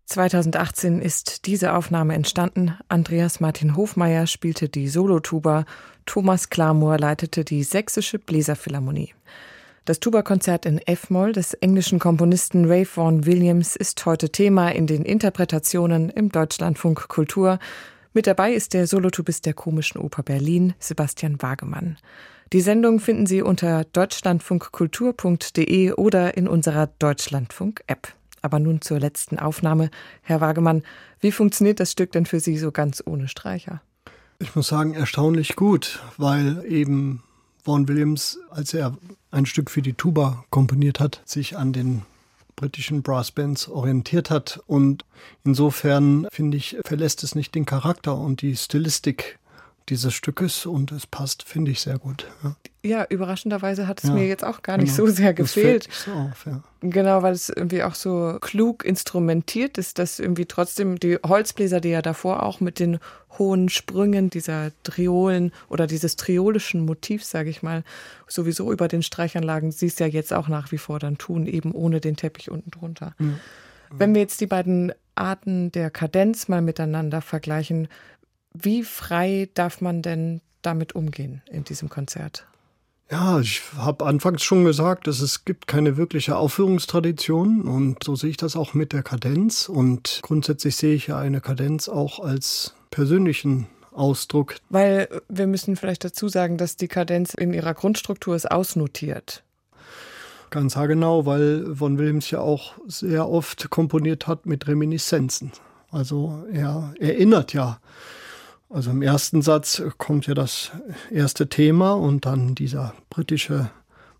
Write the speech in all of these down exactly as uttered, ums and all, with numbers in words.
zweitausendachtzehn ist diese Aufnahme entstanden. Andreas Martin Hofmeier spielte die Solotuba, Thomas Klarmoor leitete die Sächsische Bläserphilharmonie. Das Tuba-Konzert in F-Moll des englischen Komponisten Ralph Vaughan Williams ist heute Thema in den Interpretationen im Deutschlandfunk Kultur. Mit dabei ist der Solotubist der Komischen Oper Berlin, Sebastian Wagemann. Die Sendung finden Sie unter deutschlandfunkkultur punkt de oder in unserer Deutschlandfunk-App. Aber nun zur letzten Aufnahme. Herr Wagemann, wie funktioniert das Stück denn für Sie so ganz ohne Streicher? Ich muss sagen, erstaunlich gut, weil eben Vaughan Williams, als er ein Stück für die Tuba komponiert hat, sich an den britischen Brassbands orientiert hat. Und insofern, finde ich, verlässt es nicht den Charakter und die Stilistik dieses Stückes und es passt, finde ich, sehr gut. Ja, ja überraschenderweise hat es ja, mir jetzt auch gar nicht genau. so sehr gefehlt. Das fällt nicht so auf, ja. Genau, weil es irgendwie auch so klug instrumentiert ist, dass irgendwie trotzdem die Holzbläser, die ja davor auch mit den hohen Sprüngen dieser Triolen oder dieses triolischen Motivs, sage ich mal, sowieso über den Streichanlagen, sie es ja jetzt auch nach wie vor dann tun, eben ohne den Teppich unten drunter. Ja. Wenn wir jetzt die beiden Arten der Kadenz mal miteinander vergleichen, wie frei darf man denn damit umgehen in diesem Konzert? Ja, ich habe anfangs schon gesagt, dass es gibt keine wirkliche Aufführungstradition und so sehe ich das auch mit der Kadenz und grundsätzlich sehe ich ja eine Kadenz auch als persönlichen Ausdruck. Weil wir müssen vielleicht dazu sagen, dass die Kadenz in ihrer Grundstruktur ist ausnotiert. Ganz haargenau, weil Vaughan Williams ja auch sehr oft komponiert hat mit Reminiszenzen. Also er erinnert ja. Also im ersten Satz kommt ja das erste Thema und dann dieser britische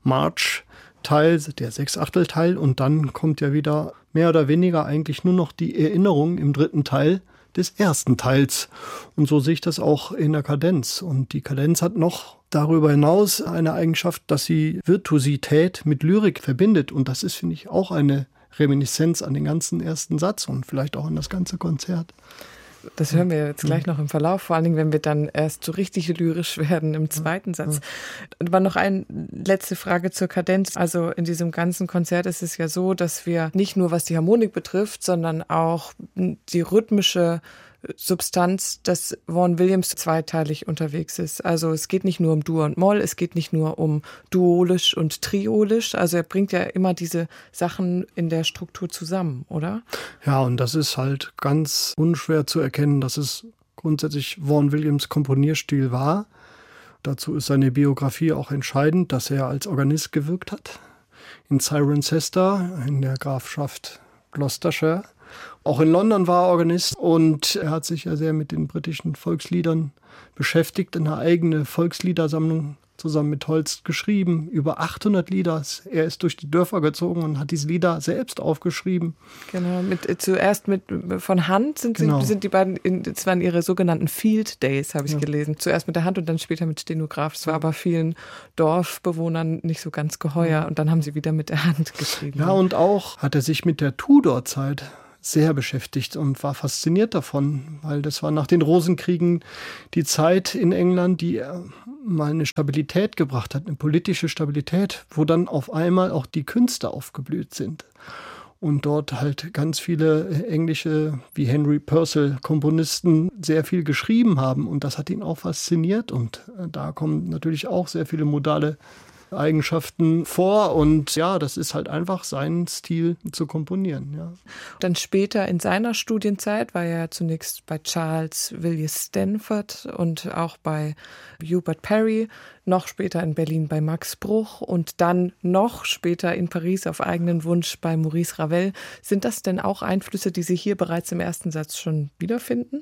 March-Teil, der Sechsachtelteil und dann kommt ja wieder mehr oder weniger eigentlich nur noch die Erinnerung im dritten Teil des ersten Teils. Und so sehe ich das auch in der Kadenz. Und die Kadenz hat noch darüber hinaus eine Eigenschaft, dass sie Virtuosität mit Lyrik verbindet. Und das ist, finde ich, auch eine Reminiszenz an den ganzen ersten Satz und vielleicht auch an das ganze Konzert. Das hören wir jetzt gleich noch im Verlauf, vor allen Dingen, wenn wir dann erst so richtig lyrisch werden im zweiten Satz. Aber noch eine letzte Frage zur Kadenz. Also in diesem ganzen Konzert ist es ja so, dass wir nicht nur, was die Harmonik betrifft, sondern auch die rhythmische Substanz, dass Vaughan Williams zweiteilig unterwegs ist. Also es geht nicht nur um Dur und Moll, es geht nicht nur um duolisch und triolisch. Also er bringt ja immer diese Sachen in der Struktur zusammen, oder? Ja, und das ist halt ganz unschwer zu erkennen, dass es grundsätzlich Vaughan Williams Komponierstil war. Dazu ist seine Biografie auch entscheidend, dass er als Organist gewirkt hat. In Cirencester, in der Grafschaft Gloucestershire. Auch in London war er Organist und er hat sich ja sehr mit den britischen Volksliedern beschäftigt, eine eigene Volksliedersammlung zusammen mit Holst geschrieben, über achthundert Lieder. Er ist durch die Dörfer gezogen und hat diese Lieder selbst aufgeschrieben. Genau, mit, zuerst mit von Hand sind, genau. sind die beiden, in, das waren ihre sogenannten Field Days, habe ich ja. gelesen. Zuerst mit der Hand und dann später mit Stenograph. Das war aber vielen Dorfbewohnern nicht so ganz geheuer und dann haben sie wieder mit der Hand geschrieben. Ja, und auch hat er sich mit der Tudor-Zeit sehr beschäftigt und war fasziniert davon, weil das war nach den Rosenkriegen die Zeit in England, die mal eine Stabilität gebracht hat, eine politische Stabilität, wo dann auf einmal auch die Künste aufgeblüht sind. Und dort halt ganz viele englische, wie Henry Purcell, Komponisten sehr viel geschrieben haben. Und das hat ihn auch fasziniert. Und da kommen natürlich auch sehr viele modale Eigenschaften vor und ja, das ist halt einfach sein Stil zu komponieren. Ja. Dann später in seiner Studienzeit war er zunächst bei Charles Williams Stanford und auch bei Hubert Parry, noch später in Berlin bei Max Bruch und dann noch später in Paris auf eigenen Wunsch bei Maurice Ravel. Sind das denn auch Einflüsse, die Sie hier bereits im ersten Satz schon wiederfinden?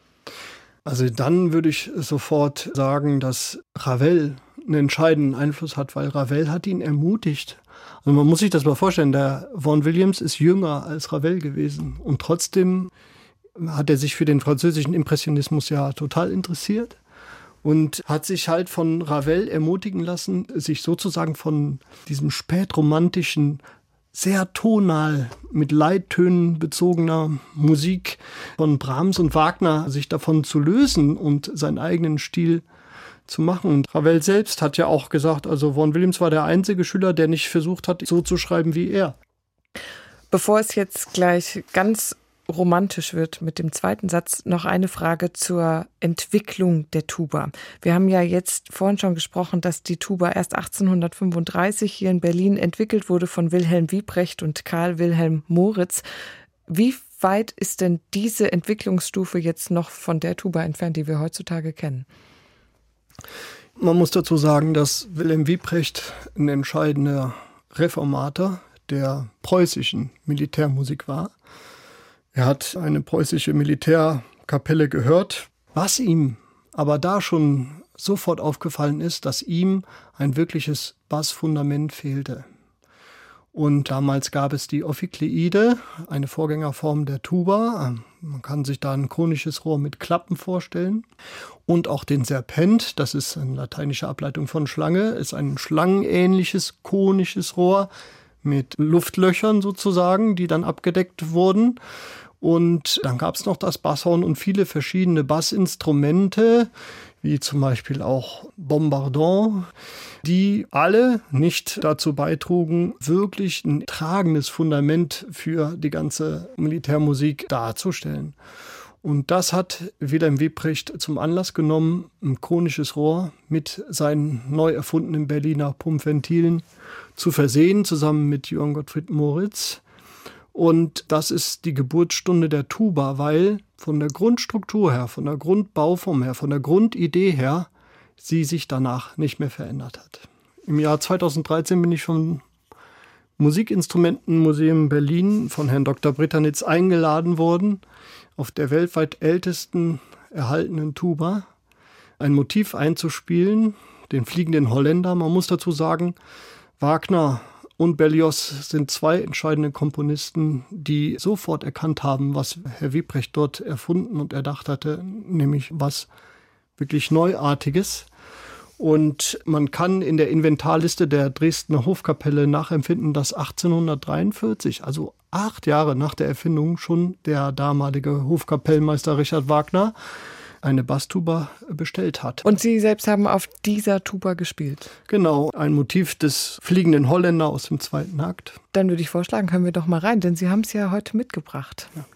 Also dann würde ich sofort sagen, dass Ravel einen entscheidenden Einfluss hat, weil Ravel hat ihn ermutigt. Also man muss sich das mal vorstellen, der Vaughan Williams ist jünger als Ravel gewesen und trotzdem hat er sich für den französischen Impressionismus ja total interessiert und hat sich halt von Ravel ermutigen lassen, sich sozusagen von diesem spätromantischen, sehr tonal mit Leittönen bezogener Musik von Brahms und Wagner sich davon zu lösen und seinen eigenen Stil zu machen. Und Ravel selbst hat ja auch gesagt, also Vaughan Williams war der einzige Schüler, der nicht versucht hat, so zu schreiben wie er. Bevor es jetzt gleich ganz romantisch wird mit dem zweiten Satz, noch eine Frage zur Entwicklung der Tuba. Wir haben ja jetzt vorhin schon gesprochen, dass die Tuba erst achtzehnhundertfünfunddreißig hier in Berlin entwickelt wurde von Wilhelm Wiebrecht und Karl Wilhelm Moritz. Wie weit ist denn diese Entwicklungsstufe jetzt noch von der Tuba entfernt, die wir heutzutage kennen? Man muss dazu sagen, dass Wilhelm Wiebrecht ein entscheidender Reformator der preußischen Militärmusik war. Er hat eine preußische Militärkapelle gehört, was ihm aber da schon sofort aufgefallen ist, dass ihm ein wirkliches Bassfundament fehlte. Und damals gab es die Ophikleide, eine Vorgängerform der Tuba. Man kann sich da ein konisches Rohr mit Klappen vorstellen. Und auch den Serpent, das ist eine lateinische Ableitung von Schlange, ist ein schlangenähnliches konisches Rohr mit Luftlöchern sozusagen, die dann abgedeckt wurden. Und dann gab es noch das Basshorn und viele verschiedene Bassinstrumente, wie zum Beispiel auch Bombardon, die alle nicht dazu beitrugen, wirklich ein tragendes Fundament für die ganze Militärmusik darzustellen. Und das hat Wilhelm Wiebrecht zum Anlass genommen, ein konisches Rohr mit seinen neu erfundenen Berliner Pumpventilen zu versehen, zusammen mit Johann Gottfried Moritz. Und das ist die Geburtsstunde der Tuba, weil von der Grundstruktur her, von der Grundbauform her, von der Grundidee her, sie sich danach nicht mehr verändert hat. Im Jahr zweitausenddreizehn bin ich vom Musikinstrumentenmuseum Berlin von Herrn Doktor Brittanitz eingeladen worden, auf der weltweit ältesten erhaltenen Tuba ein Motiv einzuspielen, den Fliegenden Holländer. Man muss dazu sagen, Wagner und Berlioz sind zwei entscheidende Komponisten, die sofort erkannt haben, was Herr Wiebrecht dort erfunden und erdacht hatte, nämlich was wirklich Neuartiges. Und man kann in der Inventarliste der Dresdner Hofkapelle nachempfinden, dass achtzehnhundertdreiundvierzig, also acht Jahre nach der Erfindung, schon der damalige Hofkapellmeister Richard Wagner eine Basstuba bestellt hat. Und Sie selbst haben auf dieser Tuba gespielt? Genau, ein Motiv des Fliegenden Holländer aus dem zweiten Akt. Dann würde ich vorschlagen, können wir doch mal rein, denn Sie haben es ja heute mitgebracht. Ja.